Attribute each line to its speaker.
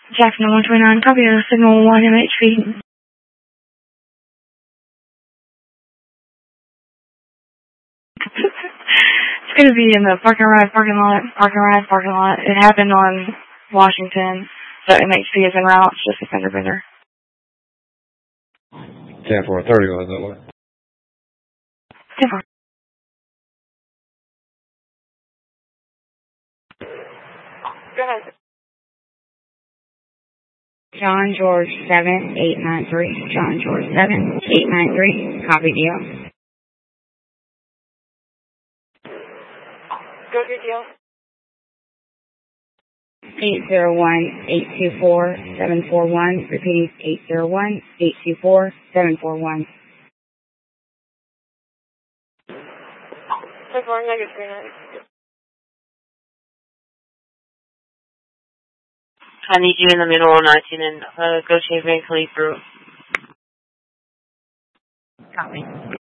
Speaker 1: Jackson 129, copy of signal 1 MHP. It's going to be in the parking lot. It happened on Washington, so MHP is en route. It's just a fender bender.
Speaker 2: 10-4-30 was that way?
Speaker 1: 10-4. Go ahead.
Speaker 3: John George 7893. John George 7893. Copy deal.
Speaker 1: Go to your deal.
Speaker 3: 801-824-741. Repeating 801-824-741.
Speaker 1: That's more negative 39.
Speaker 4: I need you in the middle of 19 and go Chase Van Cleef through.
Speaker 3: Copy.